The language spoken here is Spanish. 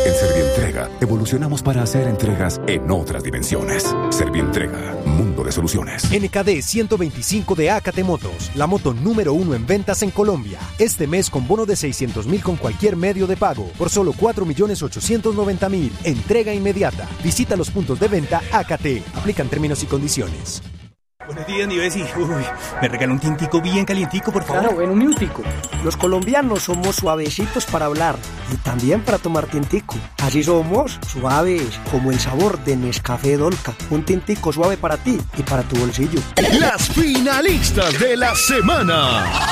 En Servientrega, evolucionamos para hacer entregas en otras dimensiones. Servientrega, mundo de soluciones. NKD 125 de Acate Motos, la moto número 1 en ventas en Colombia. Este mes con bono de 600.000 con cualquier medio de pago, por solo 4.890.000. Entrega inmediata. Visita los puntos de venta Acate. Aplican términos y condiciones. Buenos días, mi Bessie. Uy, me regala un tintico bien calientico, por favor. Claro, en un minutico. Los colombianos somos suavecitos para hablar y también para tomar tintico. Así somos, suaves, como el sabor de Nescafé Dolca. Un tintico suave para ti y para tu bolsillo. Las finalistas de la semana.